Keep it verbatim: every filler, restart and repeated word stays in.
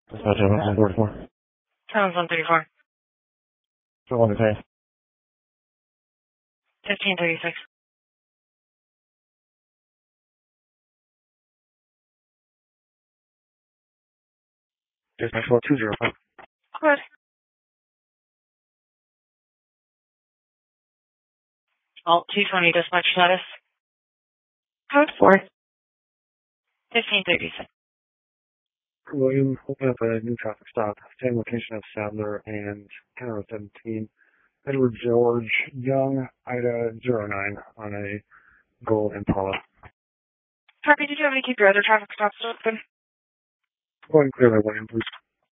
Dispatch one forty-four. Sounds one thirty-four. So one to say. fifteen thirty-six. Dispatch four two zero five. Good. Alt two twenty dispatch status. Code four. fifteen thirty-six. William, open up a new traffic stop. Same location of Sadler and Counter seventeen. Edward George Young, Ida zero nine on a gold Impala. Happy, did you have any keep your other traffic stops open? Go ahead and clear that, William, please.